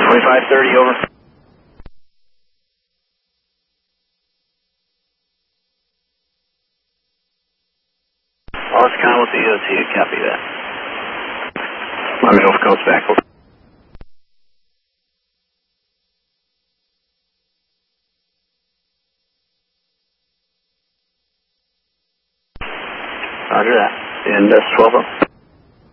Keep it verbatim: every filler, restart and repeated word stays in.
twenty-five thirty, over. Lost com with the E O T, copy that. Let me know if it comes back, over. Roger that. And that's twelve oh.